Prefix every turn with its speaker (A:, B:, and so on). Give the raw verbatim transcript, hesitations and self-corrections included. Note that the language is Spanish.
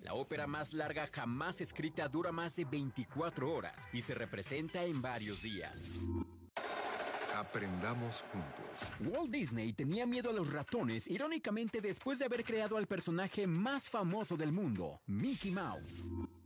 A: La ópera más larga jamás escrita dura más de veinticuatro horas y se representa en varios días.
B: Aprendamos juntos.
A: Walt Disney tenía miedo a los ratones, irónicamente después de haber creado al personaje más famoso del mundo, Mickey Mouse.